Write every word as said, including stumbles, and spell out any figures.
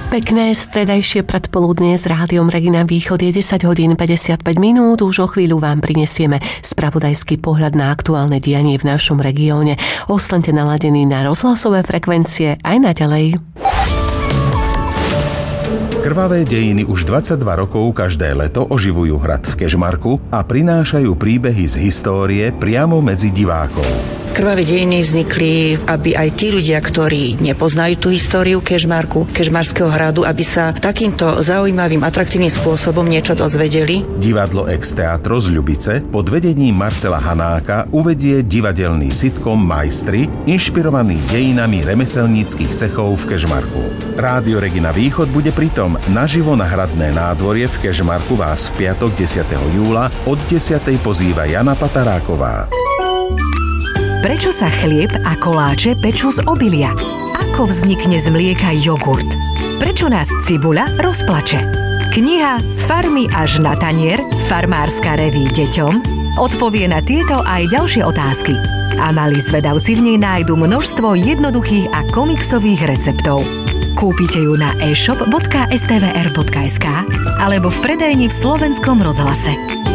Pekné stredajšie predpoludnie s rádiom Regina Východ je desať hodín päťdesiatpäť minút. Už o chvíľu vám prinesieme spravodajský pohľad na aktuálne dianie v našom regióne. Ostaňte naladení na rozhlasové frekvencie aj naďalej. Krvavé dejiny už dvadsaťdva rokov každé leto oživujú hrad v Kežmarku a prinášajú príbehy z histórie priamo medzi divákov. Krvavé dejiny vznikli, aby aj tí ľudia, ktorí nepoznajú tú históriu Kežmarku, Kežmarského hradu, aby sa takýmto zaujímavým, atraktívnym spôsobom niečo dozvedeli. Divadlo Ex Teatro z Ľubice pod vedením Marcela Hanáka uvedie divadelný sitcom Majstri, inšpirovaný dejinami remeselníckych cechov v Kežmarku. Rádio Regina Východ bude pritom naživo na hradné nádvorie v Kežmarku vás v piatok desiateho júla od desiatej pozýva Jana Pataráková. Prečo sa chlieb a koláče pečú z obilia? Ako vznikne z mlieka jogurt? Prečo nás cibuľa rozplače? Kniha Z farmy až na tanier, farmárska reví deťom, odpovie na tieto aj ďalšie otázky. A malí zvedavci v nej nájdu množstvo jednoduchých a komiksových receptov. Kúpite ju na e shop bodka s t v r bodka es ka alebo v predajni v Slovenskom rozhlase.